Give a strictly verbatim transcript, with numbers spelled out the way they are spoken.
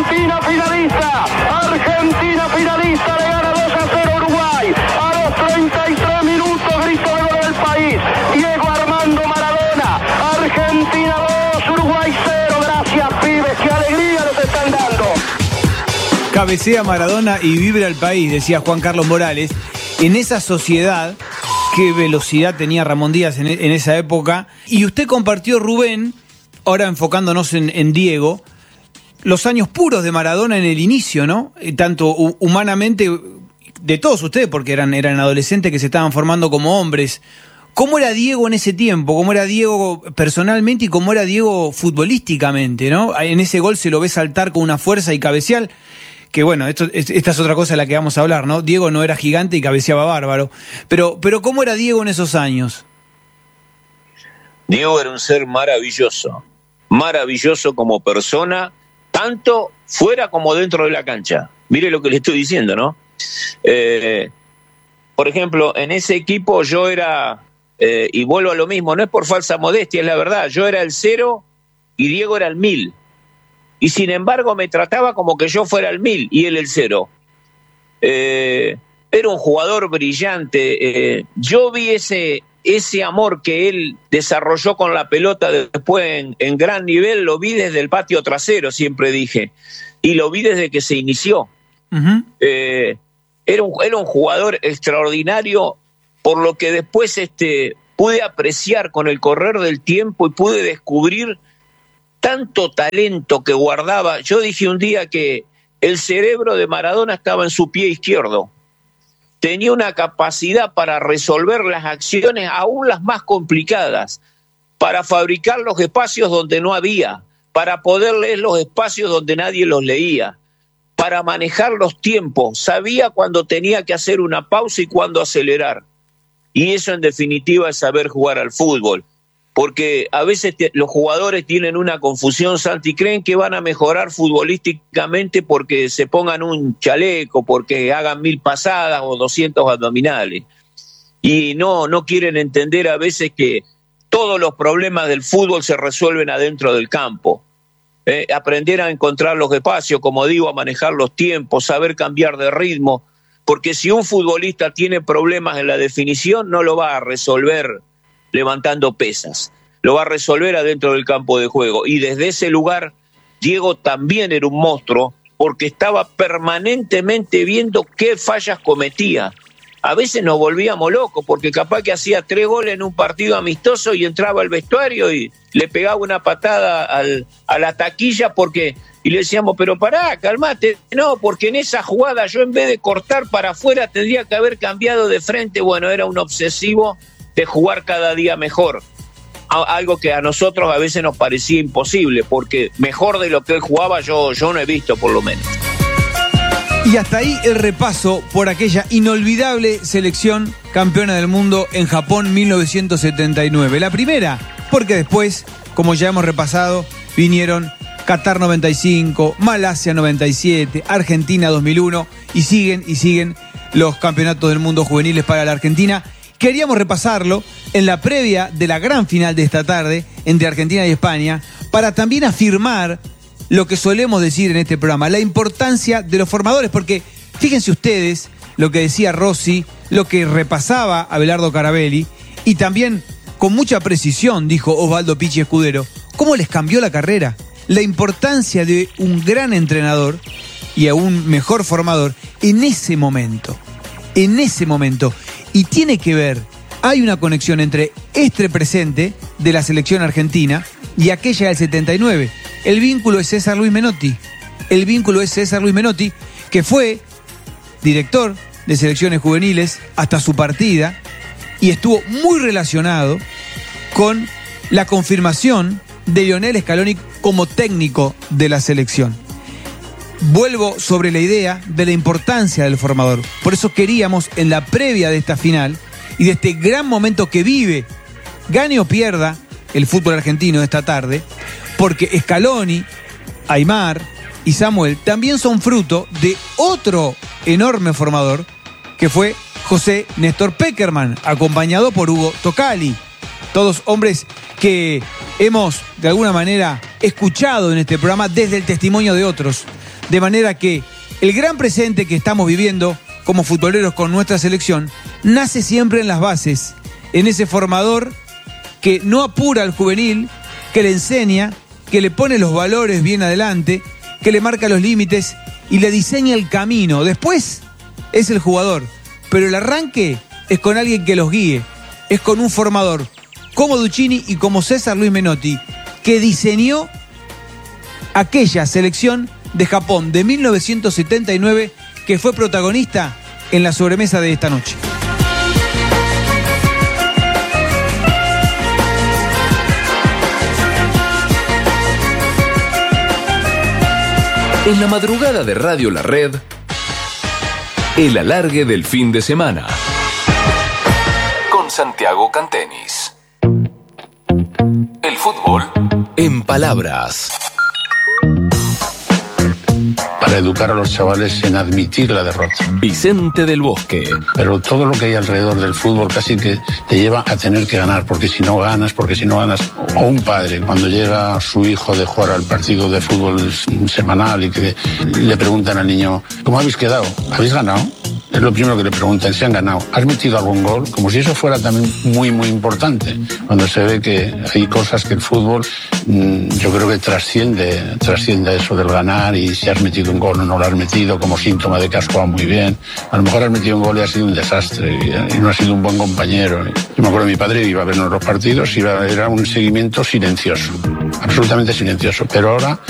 Argentina finalista. Argentina finalista, le gana dos a cero Uruguay. A los treinta y tres minutos, grito de gol del país. Diego Armando Maradona. Argentina dos, Uruguay cero. Gracias, pibes, qué alegría nos están dando. Cabecea Maradona y vibra el país, decía Juan Carlos Morales. En esa sociedad, qué velocidad tenía Ramón Díaz en, en esa época. Y usted compartió, Rubén, ahora enfocándonos en, en Diego, los años puros de Maradona en el inicio, ¿no? Tanto humanamente de todos ustedes, porque eran, eran adolescentes que se estaban formando como hombres. ¿Cómo era Diego en ese tiempo? ¿Cómo era Diego personalmente y cómo era Diego futbolísticamente, ¿no? En ese gol se lo ve saltar con una fuerza y cabecear, que bueno, esto, esta es otra cosa de la que vamos a hablar, ¿no? Diego no era gigante y cabeceaba bárbaro. Pero, pero ¿cómo era Diego en esos años? Diego era un ser maravilloso. Maravilloso como persona, tanto fuera como dentro de la cancha. Mire lo que le estoy diciendo, ¿no? Eh, por ejemplo, en ese equipo yo era, eh, y vuelvo a lo mismo, no es por falsa modestia, es la verdad, yo era el cero y Diego era el mil. Y sin embargo me trataba como que yo fuera el mil y él el cero. Eh, era un jugador brillante. Eh, yo vi ese, ese amor que él desarrolló con la pelota después en, en gran nivel, lo vi desde el patio trasero, siempre dije. Y lo vi desde que se inició. Uh-huh. Eh, era, un, era un jugador extraordinario, por lo que después este, pude apreciar con el correr del tiempo y pude descubrir tanto talento que guardaba. Yo dije un día que el cerebro de Maradona estaba en su pie izquierdo. Tenía una capacidad para resolver las acciones, aún las más complicadas, para fabricar los espacios donde no había, para poder leer los espacios donde nadie los leía, para manejar los tiempos. Sabía cuándo tenía que hacer una pausa y cuándo acelerar. Y eso en definitiva es saber jugar al fútbol. Porque a veces te, los jugadores tienen una confusión, Santi, creen que van a mejorar futbolísticamente porque se pongan un chaleco, porque hagan mil pasadas o doscientos abdominales. Y no, no quieren entender a veces que todos los problemas del fútbol se resuelven adentro del campo. Eh, aprender a encontrar los espacios, como digo, a manejar los tiempos, saber cambiar de ritmo, porque si un futbolista tiene problemas en la definición, no lo va a resolver levantando pesas, lo va a resolver adentro del campo de juego. Y desde ese lugar Diego también era un monstruo, porque estaba permanentemente viendo qué fallas cometía. A veces nos volvíamos locos, porque capaz que hacía tres goles en un partido amistoso y entraba al vestuario y le pegaba una patada al, a la taquilla, porque y le decíamos, pero pará, calmate. No, porque en esa jugada yo en vez de cortar para afuera tendría que haber cambiado de frente. Bueno, era un obsesivo de jugar cada día mejor, algo que a nosotros a veces nos parecía imposible, porque mejor de lo que él jugaba yo, yo no he visto, por lo menos. Y hasta ahí el repaso por aquella inolvidable selección campeona del mundo en Japón mil novecientos setenta y nueve. La primera, porque después, como ya hemos repasado, vinieron Qatar noventa y cinco, Malasia noventa y siete, Argentina dos mil uno y siguen y siguen los campeonatos del mundo juveniles para la Argentina. Queríamos repasarlo en la previa de la gran final de esta tarde entre Argentina y España, para también afirmar lo que solemos decir en este programa, la importancia de los formadores, porque fíjense ustedes lo que decía Rossi, lo que repasaba Abelardo Carabelli, y también con mucha precisión dijo Osvaldo Pichi Escudero, cómo les cambió la carrera, la importancia de un gran entrenador y a un mejor formador en ese momento, en ese momento. Y tiene que ver, hay una conexión entre este presente de la selección argentina y aquella del setenta y nueve. El vínculo es César Luis Menotti. El vínculo es César Luis Menotti, que fue director de selecciones juveniles hasta su partida y estuvo muy relacionado con la confirmación de Lionel Scaloni como técnico de la selección. Vuelvo sobre la idea de la importancia del formador. Por eso queríamos, en la previa de esta final y de este gran momento que vive, gane o pierda, el fútbol argentino esta tarde, porque Scaloni, Aimar y Samuel también son fruto de otro enorme formador, que fue José Néstor Peckerman, acompañado por Hugo Tocali. Todos hombres que hemos, de alguna manera, escuchado en este programa desde el testimonio de otros, De manera que el gran presente que estamos viviendo como futboleros con nuestra selección nace siempre en las bases, en ese formador que no apura al juvenil, que le enseña, que le pone los valores bien adelante, que le marca los límites y le diseña el camino. Después es el jugador, pero el arranque es con alguien que los guíe, es con un formador como Duccini y como César Luis Menotti, que diseñó aquella selección de Japón de mil novecientos setenta y nueve que fue protagonista en la sobremesa de esta noche. En la madrugada de Radio La Red, el alargue del fin de semana. Con Santiago Cantenis. El fútbol en palabras. Para educar a los chavales en admitir la derrota. Vicente del Bosque. Pero todo lo que hay alrededor del fútbol casi que te lleva a tener que ganar, porque si no ganas, porque si no ganas... O un padre, cuando llega su hijo de jugar al partido de fútbol semanal y que le preguntan al niño, ¿cómo habéis quedado? ¿Habéis ganado? Es lo primero que le preguntan, si han ganado. ¿Has metido algún gol? Como si eso fuera también muy, muy importante. Cuando se ve que hay cosas que el fútbol, yo creo que trasciende, trasciende eso del ganar y si has metido un gol o no lo has metido como síntoma de que has jugado muy bien. A lo mejor has metido un gol y ha sido un desastre y no has sido un buen compañero. Yo me acuerdo de mi padre, iba a vernos los partidos y era un seguimiento silencioso, absolutamente silencioso. Pero ahora